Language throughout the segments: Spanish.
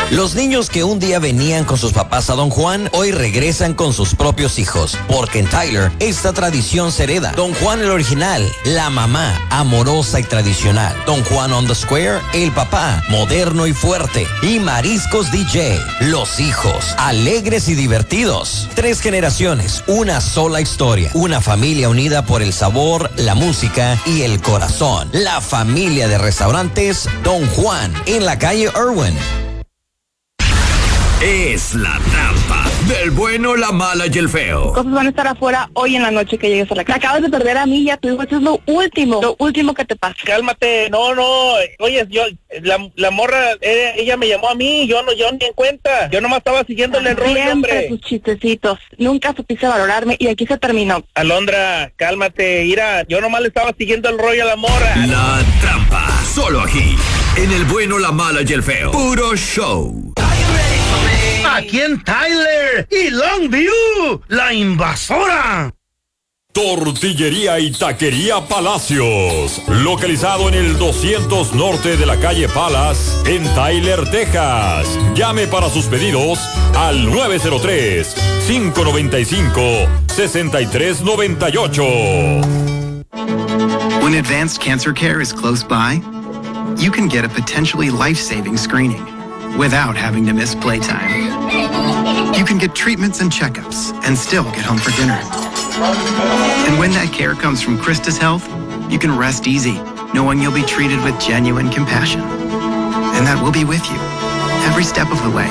Los niños que un día venían con sus papás a Don Juan, hoy regresan con sus propios hijos, porque en Tyler esta tradición se hereda. Don Juan el original, la mamá, amorosa y tradicional. Don Juan on the Square, el papá, moderno y fuerte. Y Mariscos DJ, los hijos, alegres y divertidos. 3 generaciones, una sola historia. Una familia unida por el sabor, la música y el corazón. La familia de restaurantes Don Juan, en la calle Irwin. Es la trampa del bueno, la mala y el feo. Cosas van a estar afuera hoy en la noche que llegues a la casa. Te acabas de perder a mí y a tu hijo. Eso es lo último que te pasa. Cálmate, no, oye, la morra, ella me llamó a mí, yo ni en cuenta. Yo nomás estaba siguiéndole el rollo, hombre. Siempre tus chistecitos. Nunca supiste valorarme y aquí se terminó. Alondra, cálmate, mira, yo nomás le estaba siguiendo el rollo a la morra. La trampa, solo aquí, en el bueno, la mala y el feo. Puro show. Aquí en Tyler y Longview, la invasora. Tortillería y Taquería Palacios, localizado en el 200 norte de la calle Palace, en Tyler, Texas. Llame para sus pedidos al 903-595-6398. When advanced cancer care is close by, you can get a potentially life-saving screening without having to miss playtime. You can get treatments and checkups and still get home for dinner. And when that care comes from Christus Health, you can rest easy, knowing you'll be treated with genuine compassion. And that we'll be with you every step of the way.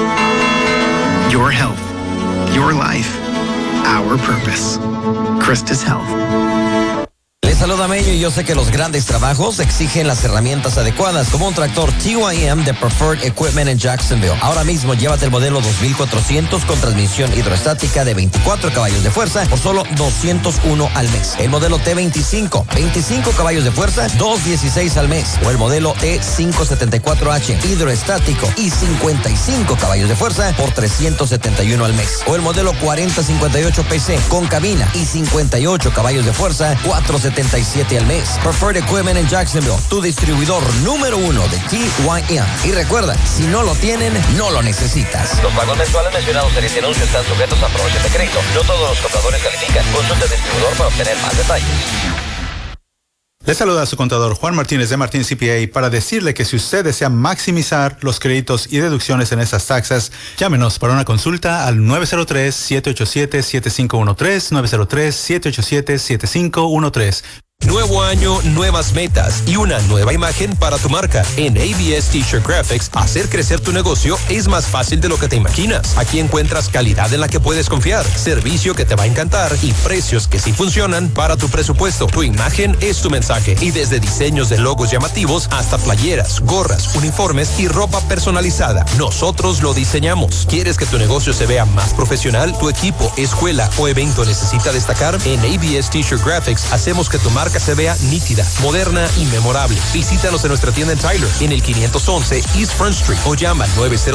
Your health, your life, our purpose. Christus Health. Les saluda Mello y yo sé que los grandes trabajos exigen las herramientas adecuadas, como un tractor TYM de Preferred Equipment en Jacksonville. Ahora mismo llévate el modelo 2400 con transmisión hidroestática de 24 caballos de fuerza por solo $201 al mes. El modelo T25, 25 caballos de fuerza, $216 al mes. O el modelo T574H hidroestático y 55 caballos de fuerza por $371 al mes. O el modelo 4058 PC con cabina y 58 caballos de fuerza, $477 al mes. Preferred Equipment en Jacksonville, tu distribuidor número 1 de TYM. Y recuerda, si no lo tienen, no lo necesitas. Los pagos mensuales mencionados en este anuncio están sujetos a aprobación de crédito. No todos los compradores califican. Consulte al distribuidor para obtener más detalles. Le saluda a su contador Juan Martínez de Martín CPA para decirle que si usted desea maximizar los créditos y deducciones en esas taxas, llámenos para una consulta al 903-787-7513, 903-787-7513. Nuevo año, nuevas metas y una nueva imagen para tu marca. En ABS T-Shirt Graphics, hacer crecer tu negocio es más fácil de lo que te imaginas. Aquí encuentras calidad en la que puedes confiar, servicio que te va a encantar y precios que sí funcionan para tu presupuesto. Tu imagen es tu mensaje y desde diseños de logos llamativos hasta playeras, gorras, uniformes y ropa personalizada, nosotros lo diseñamos. ¿Quieres que tu negocio se vea más profesional? ¿Tu equipo, escuela o evento necesita destacar? En ABS T-Shirt Graphics hacemos que tu marca se vea nítida, moderna y memorable. Visítanos en nuestra tienda en Tyler, en el 511 East Front Street o llama al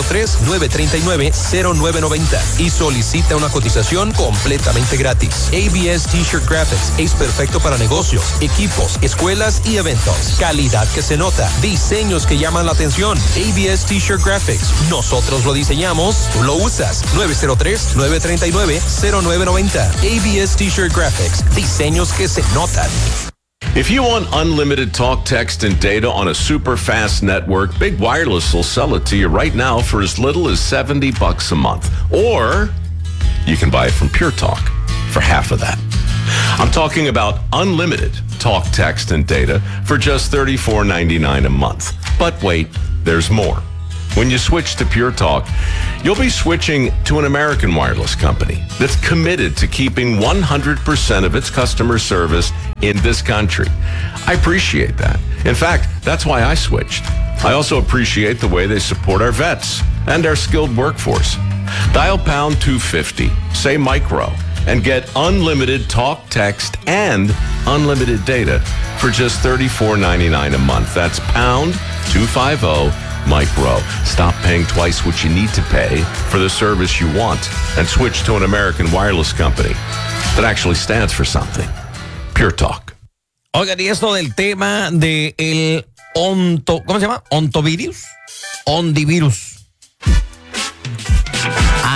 903-939-0990 y solicita una cotización completamente gratis. ABS T-Shirt Graphics es perfecto para negocios, equipos, escuelas y eventos. Calidad que se nota, diseños que llaman la atención. ABS T-Shirt Graphics, nosotros lo diseñamos, tú lo usas. 903-939-0990. ABS T-Shirt Graphics, diseños que se notan. If you want unlimited talk, text, and data on a super fast network, Big Wireless will sell it to you right now for as little as $70 a month. Or you can buy it from Pure Talk for half of that. I'm talking about unlimited talk, text, and data for just $34.99 a month. But wait, there's more. When you switch to Pure Talk, you'll be switching to an American wireless company that's committed to keeping 100% of its customer service in this country. I appreciate that. In fact, that's why I switched. I also appreciate the way they support our vets and our skilled workforce. Dial pound 250, say micro, and get unlimited talk, text, and unlimited data for just $34.99 a month. That's pound 250 micro. Stop paying twice what you need to pay for the service you want and switch to an American wireless company that actually stands for something. Pure Talk. Oigan, y esto del tema de el ¿cómo se llama? Ondivirus.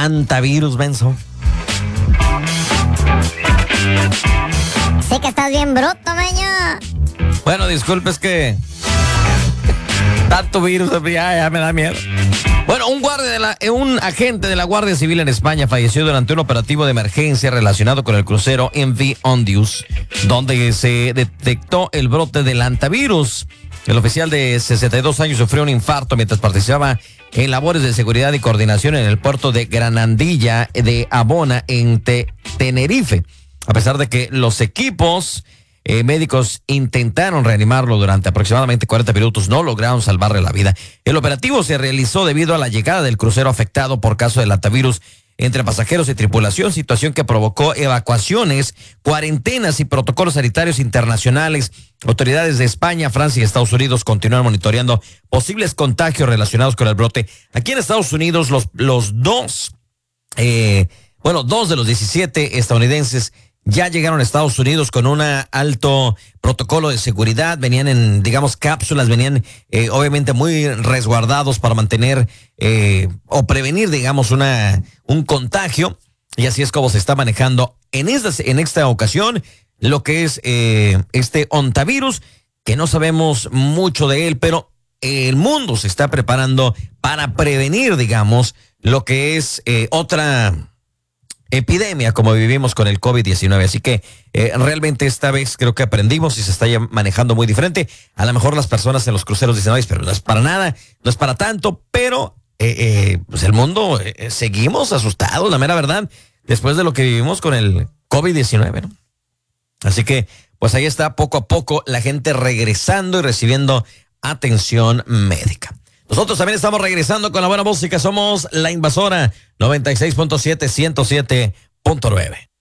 antivirus, menso. Sí que estás bien bruto, meño. Bueno, disculpe, es que tanto virus ya me da miedo. Bueno, un agente de la Guardia Civil en España falleció durante un operativo de emergencia relacionado con el crucero MV Ondius, donde se detectó el brote del hantavirus. El oficial de 62 años sufrió un infarto mientras participaba en labores de seguridad y coordinación en el puerto de Granadilla de Abona, en Tenerife. A pesar de que los equipos médicos intentaron reanimarlo durante aproximadamente 40 minutos, no lograron salvarle la vida. El operativo se realizó debido a la llegada del crucero afectado por caso del hantavirus entre pasajeros y tripulación, situación que provocó evacuaciones, cuarentenas y protocolos sanitarios internacionales. Autoridades de España, Francia y Estados Unidos continúan monitoreando posibles contagios relacionados con el brote. Aquí en Estados Unidos, dos de los 17 estadounidenses ya llegaron a Estados Unidos con un alto protocolo de seguridad. Venían en, digamos, cápsulas, venían obviamente muy resguardados para mantener o prevenir, digamos, un contagio. Y así es como se está manejando en esta ocasión lo que es este hantavirus, que no sabemos mucho de él, pero el mundo se está preparando para prevenir, digamos, lo que es otra epidemia como vivimos con el COVID-19. Así que realmente esta vez creo que aprendimos y se está ya manejando muy diferente. A lo mejor las personas en los cruceros dicen, pero no es para nada, no es para tanto, pero pues el mundo seguimos asustados, la mera verdad, después de lo que vivimos con el COVID-19, ¿no? Así que pues ahí está, poco a poco la gente regresando y recibiendo atención médica. Nosotros también estamos regresando con la buena música. Somos La Invasora 96.7, 107.9.